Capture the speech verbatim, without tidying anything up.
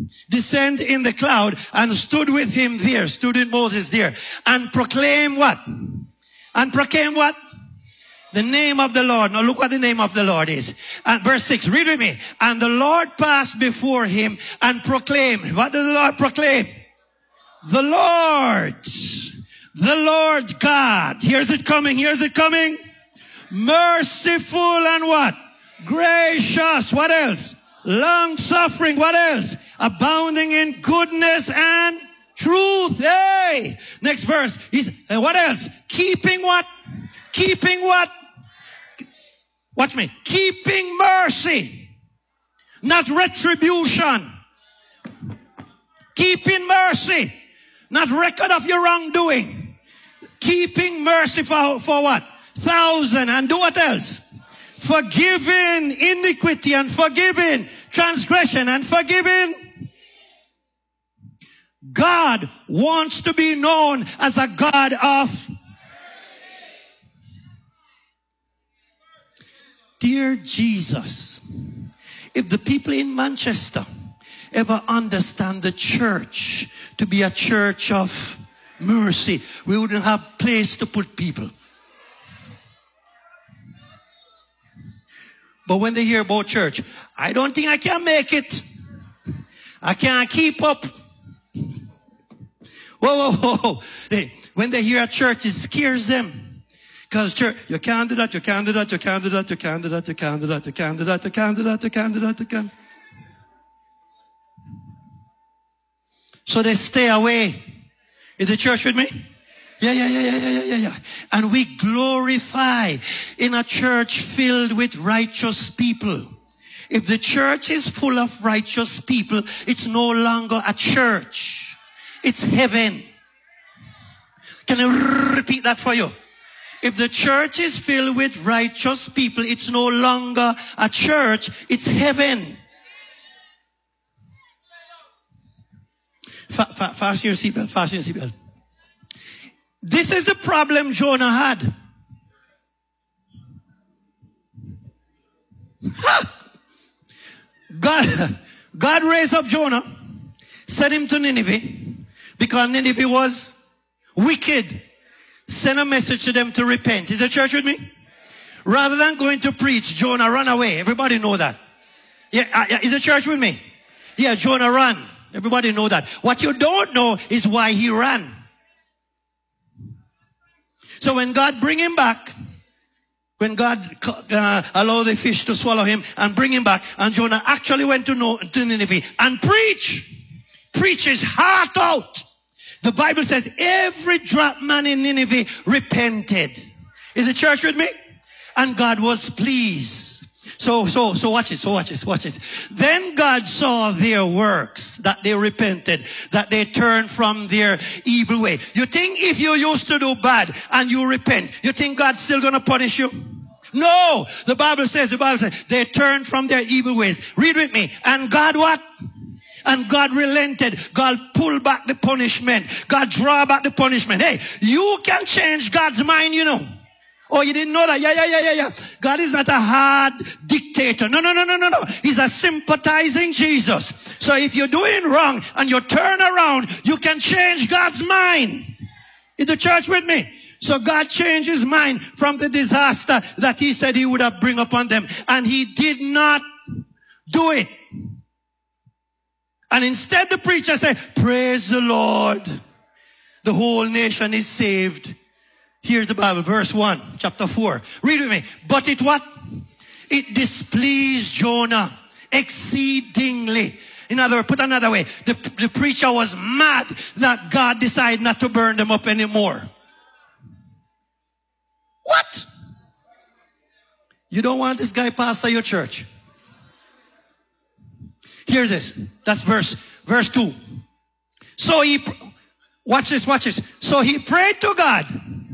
descend in the cloud and stood with him there, stood with Moses there, and proclaim what? And proclaim what? The name of the Lord. Now look what the name of the Lord is. And verse six, read with me. And the Lord passed before him and proclaimed. What does the Lord proclaim? The Lord. The Lord God. Here's it coming. Here's it coming. Merciful and what? Gracious. What else? Long suffering. What else? Abounding in goodness and truth. Hey. Next verse. He's, uh, what else? Keeping what? Keeping what? Watch me. Keeping mercy. Not retribution. Keeping mercy. Not record of your wrongdoing. Keeping mercy for, for what? Thousand. And do what else? Forgiving iniquity and forgiving transgression and forgiving. God wants to be known as a God of. Dear Jesus, if the people in Manchester ever understand the church to be a church of mercy, we wouldn't have place to put people. But when they hear about church, I don't think I can make it. I can't keep up. Whoa, whoa, whoa, whoa. Hey, when they hear a church, it scares them. Because church, you can't do that, you can't do that, you can't do that, you can't do that, you can't do that, you can't do that, you can't do that, you can't do that, you can't. So they stay away. Is the church with me? Yeah, yeah, yeah, yeah, yeah, yeah, yeah. And we glorify in a church filled with righteous people. If the church is full of righteous people, it's no longer a church. It's heaven. Can I repeat that for you? If the church is filled with righteous people, it's no longer a church, it's heaven. Fa- fa- fasten your seatbelt, fasten your seatbelt. This is the problem Jonah had. Ha! God, God raised up Jonah, sent him to Nineveh, because Nineveh was wicked. Send a message to them to repent. Is the church with me? Rather than going to preach, Jonah ran away. Everybody know that. Yeah, uh, yeah, is the church with me? Yeah, Jonah ran. Everybody know that. What you don't know is why he ran. So when God bring him back, when God uh, allowed the fish to swallow him and bring him back, and Jonah actually went to, know, to Nineveh and preach. Preach his heart out. The Bible says every drop man in Nineveh repented. Is the church with me? And God was pleased. So, so, so watch this, so watch this, watch this. Then God saw their works, that they repented, that they turned from their evil way. You think if you used to do bad and you repent, you think God's still going to punish you? No. The Bible says, the Bible says, they turned from their evil ways. Read with me. And God what? And God relented. God pulled back the punishment. God draw back the punishment. Hey, you can change God's mind, you know. Oh, you didn't know that? Yeah, yeah, yeah, yeah, yeah. God is not a hard dictator. No, no, no, no, no, no. He's a sympathizing Jesus. So if you're doing wrong and you turn around, you can change God's mind. Is the church with me? So God changed his mind from the disaster that he said he would have bring upon them. And he did not do it. And instead the preacher said, praise the Lord. The whole nation is saved. Here's the Bible, verse one, chapter four. Read with me. But it what? It displeased Jonah exceedingly. In other words, put another way, the, the preacher was mad that God decided not to burn them up anymore. What? You don't want this guy pastor your church? Here's this. That's verse, verse two. So he, watch this, watch this. So he prayed to God.